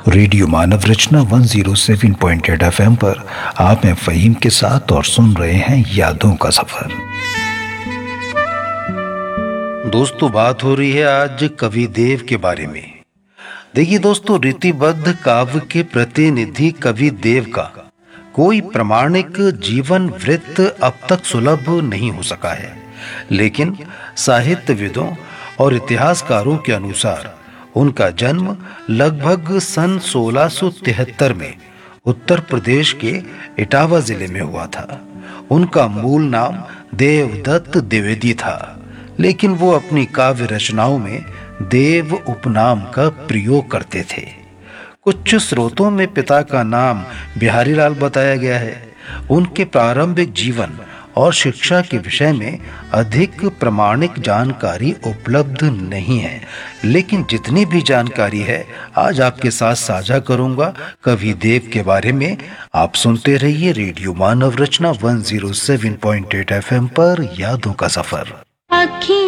Radio मानव रचना 107.8 FM पर आप हैं फ़हीम के साथ और सुन रहे हैं यादों का सफर। दोस्तों, बात हो रही है आज कवि देव के बारे में। देखिए दोस्तों, रीतिबद्ध काव्य के प्रतिनिधि कवि देव का कोई प्रमाणिक जीवन वृत्त अब तक सुलभ नहीं हो सका है, लेकिन साहित्यविदों और इतिहासकारों के अनुसार उनका जन्म लगभग सन 1673 में उत्तर प्रदेश के इटावा जिले में हुआ था। उनका मूल नाम देवदत्त द्विवेदी था, लेकिन वो अपनी काव्य रचनाओं में देव उपनाम का प्रयोग करते थे। कुछ स्रोतों में पिता का नाम बिहारी लाल बताया गया है। उनके प्रारंभिक जीवन और शिक्षा के विषय में अधिक प्रमाणिक जानकारी उपलब्ध नहीं है, लेकिन जितनी भी जानकारी है आज आपके साथ साझा करूंगा कवि देव के बारे में। आप सुनते रहिए रेडियो मानव रचना 107.8 FM पर यादों का सफर।